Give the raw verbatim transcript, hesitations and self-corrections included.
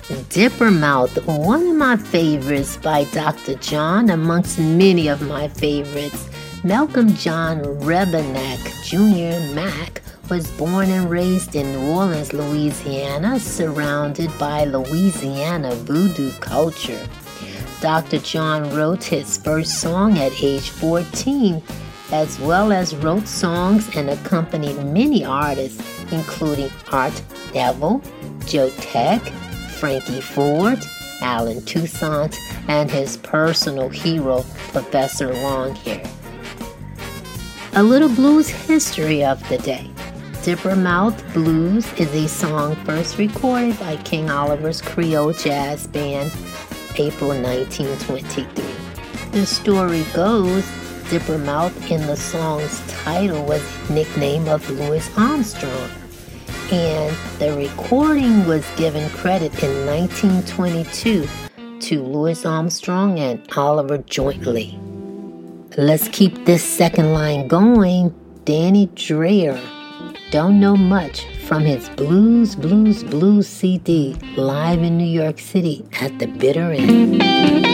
Dipper Mouth, one of my favorites by Doctor John, amongst many of my favorites. Malcolm John Rebennack Junior Mack was born and raised in New Orleans, Louisiana, surrounded by Louisiana voodoo culture. Doctor John wrote his first song at age fourteen, as well as wrote songs and accompanied many artists, including Art Devil, Joe Teck, Frankie Ford, Alan Toussaint, and his personal hero, Professor Longhair. A little blues history of the day. Dipper Mouth Blues is a song first recorded by King Oliver's Creole Jazz Band, April nineteen twenty-three. The story goes, Dipper Mouth in the song's title was a nickname of Louis Armstrong, and the recording was given credit in nineteen twenty-two to Louis Armstrong and Oliver jointly. Let's keep this second line going. Danny Dreyer, Don't Know Much, from his Blues, Blues, Blues C D, live in New York City at the bitter end.